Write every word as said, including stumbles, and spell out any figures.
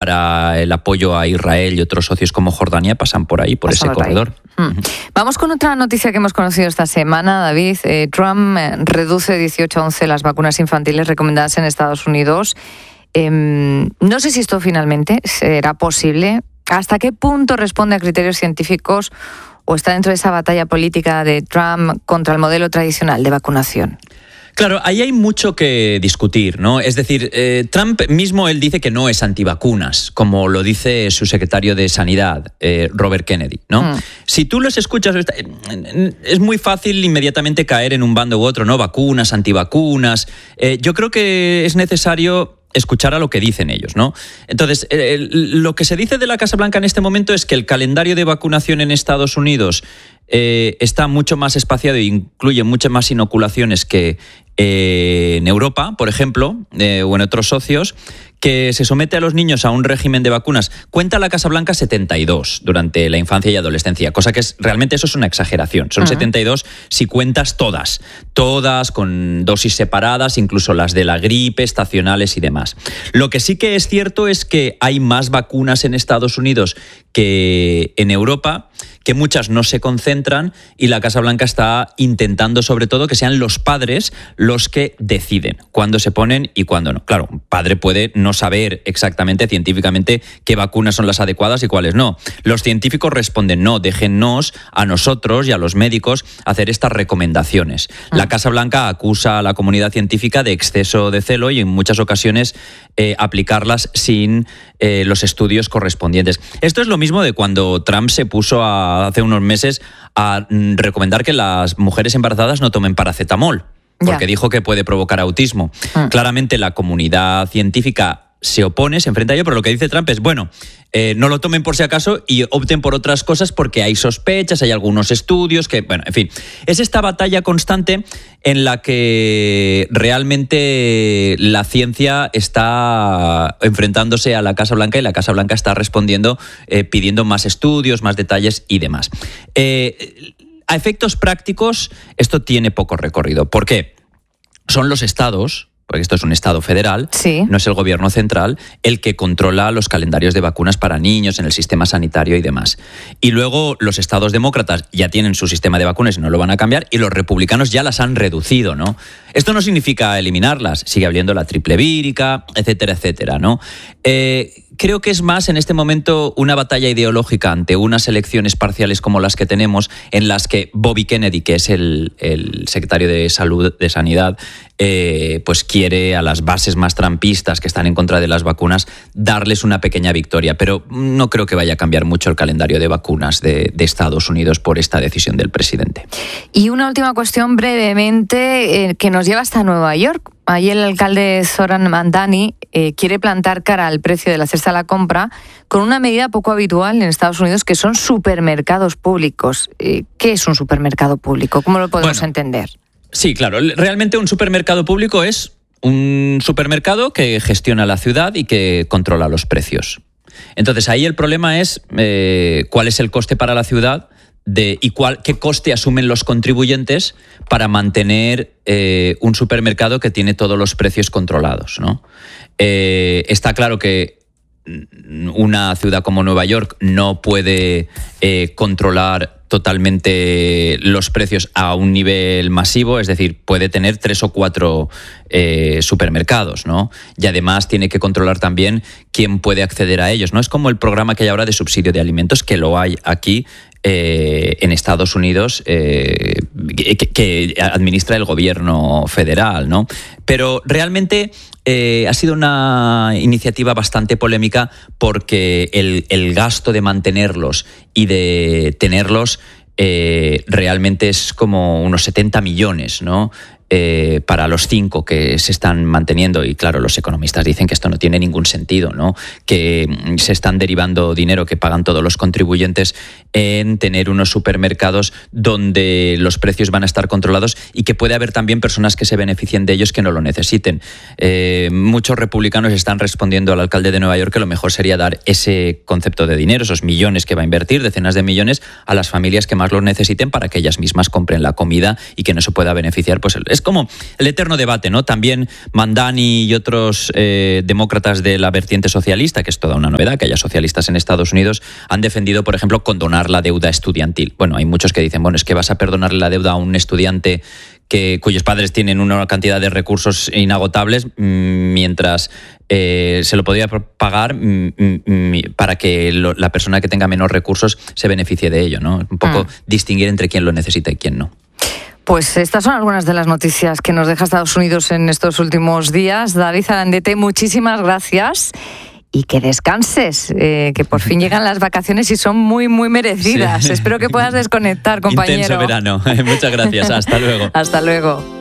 para el apoyo a Israel y otros socios como Jordania pasan por ahí, por Pasan ese por corredor. Hmm. Uh-huh. Vamos con otra noticia que hemos conocido esta semana, David. Eh, Trump reduce de dieciocho a once las vacunas infantiles recomendadas en Estados Unidos. Eh, no sé si esto finalmente será posible. ¿Hasta qué punto responde a criterios científicos o está dentro de esa batalla política de Trump contra el modelo tradicional de vacunación? Claro, ahí hay mucho que discutir, ¿no? Es decir, eh, Trump mismo, él dice que no es antivacunas, como lo dice su secretario de Sanidad, eh, Robert Kennedy, ¿no? Mm. Si tú los escuchas, es muy fácil inmediatamente caer en un bando u otro, ¿no? Vacunas, antivacunas. Eh, yo creo que es necesario escuchar a lo que dicen ellos, ¿no? Entonces, eh, lo que se dice de la Casa Blanca en este momento es que el calendario de vacunación en Estados Unidos eh, está mucho más espaciado e incluye muchas más inoculaciones que eh, en Europa, por ejemplo, eh, o en otros socios, que se somete a los niños a un régimen de vacunas. Cuenta la Casa Blanca setenta y dos durante la infancia y adolescencia, cosa que es realmente eso es una exageración. Son uh-huh. setenta y dos si cuentas todas, todas con dosis separadas, incluso las de la gripe, estacionales y demás. Lo que sí que es cierto es que hay más vacunas en Estados Unidos que en Europa, que muchas no se concentran y la Casa Blanca está intentando sobre todo que sean los padres los que deciden cuándo se ponen y cuándo no. Claro, un padre puede no saber exactamente científicamente qué vacunas son las adecuadas y cuáles no. Los científicos responden no, déjennos a nosotros y a los médicos hacer estas recomendaciones. Ah. La Casa Blanca acusa a la comunidad científica de exceso de celo y en muchas ocasiones eh, aplicarlas sin eh, los estudios correspondientes. Esto es lo mismo de cuando Trump se puso a, hace unos meses a mm, recomendar que las mujeres embarazadas no tomen paracetamol, porque ya. dijo que puede provocar autismo. Ah. Claramente la comunidad científica se opone, se enfrenta a ello, pero lo que dice Trump es, bueno, eh, no lo tomen por si acaso y opten por otras cosas porque hay sospechas, hay algunos estudios que, bueno, en fin. Es esta batalla constante en la que realmente la ciencia está enfrentándose a la Casa Blanca y la Casa Blanca está respondiendo, eh, pidiendo más estudios, más detalles y demás. Eh, a efectos prácticos, esto tiene poco recorrido. ¿Por qué? Son los estados, porque esto es un estado federal, sí. no es el gobierno central, el que controla los calendarios de vacunas para niños en el sistema sanitario y demás. Y luego los estados demócratas ya tienen su sistema de vacunas y no lo van a cambiar, y los republicanos ya las han reducido, ¿no? Esto no significa eliminarlas, sigue habiendo la triple vírica, etcétera, etcétera, ¿no? Eh, creo que es más en este momento una batalla ideológica ante unas elecciones parciales como las que tenemos, en las que Bobby Kennedy, que es el, el secretario de Salud, de Sanidad, eh, pues quiere a las bases más trumpistas que están en contra de las vacunas darles una pequeña victoria, pero no creo que vaya a cambiar mucho el calendario de vacunas de, de Estados Unidos por esta decisión del presidente. Y una última cuestión brevemente eh, que nos lleva hasta Nueva York. Ahí el alcalde Zoran Mamdani eh, quiere plantar cara al precio de la cesta de la compra con una medida poco habitual en Estados Unidos, que son supermercados públicos. Eh, ¿Qué es un supermercado público? ¿Cómo lo podemos bueno, entender? Sí, claro. Realmente un supermercado público es un supermercado que gestiona la ciudad y que controla los precios. Entonces ahí el problema es eh, cuál es el coste para la ciudad de y cuál, qué coste asumen los contribuyentes para mantener eh, un supermercado que tiene todos los precios controlados, ¿no? Eh, está claro que una ciudad como Nueva York no puede eh, controlar totalmente los precios a un nivel masivo, es decir, puede tener tres o cuatro eh, supermercados, ¿no? Y además tiene que controlar también quién puede acceder a ellos, ¿no? Es como el programa que hay ahora de subsidio de alimentos, que lo hay aquí eh, en Estados Unidos, eh, que, que administra el gobierno federal, ¿no? Pero realmente eh, ha sido una iniciativa bastante polémica porque el, el gasto de mantenerlos y de tenerlos eh, realmente es como unos setenta millones, ¿no? Eh, para los cinco que se están manteniendo, y claro, los economistas dicen que esto no tiene ningún sentido, ¿no? Que se están derivando dinero que pagan todos los contribuyentes en tener unos supermercados donde los precios van a estar controlados y que puede haber también personas que se beneficien de ellos que no lo necesiten. Eh, muchos republicanos están respondiendo al alcalde de Nueva York que lo mejor sería dar ese concepto de dinero, esos millones que va a invertir, decenas de millones, a las familias que más lo necesiten para que ellas mismas compren la comida y que no se pueda beneficiar. Pues es es como el eterno debate, ¿no? También Mandani y otros eh, demócratas de la vertiente socialista, que es toda una novedad que haya socialistas en Estados Unidos, han defendido, por ejemplo, condonar la deuda estudiantil. Bueno, hay muchos que dicen, bueno, es que vas a perdonarle la deuda a un estudiante que, cuyos padres tienen una cantidad de recursos inagotables, mientras eh, se lo podría pagar mm, para que lo, la persona que tenga menos recursos se beneficie de ello, ¿no? Un poco mm. distinguir entre quién lo necesita y quién no. Pues estas son algunas de las noticias que nos deja Estados Unidos en estos últimos días. David Arandete, muchísimas gracias. Y que descanses, eh, que por fin llegan las vacaciones y son muy, muy merecidas. Sí. Espero que puedas desconectar, compañero. Intenso verano. Muchas gracias. Hasta luego. Hasta luego.